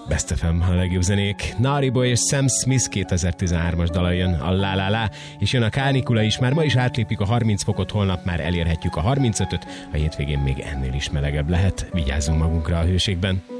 Best FM a legjobb zenék. Naughty Boy és Sam Smith 2013-as dala jön, a La La La, és jön a kánikula is, már ma is átlépjük a 30 fokot, holnap már elérhetjük a 35-öt, a hétvégén még ennél is melegebb lehet. Vigyázzunk magunkra a hőségben.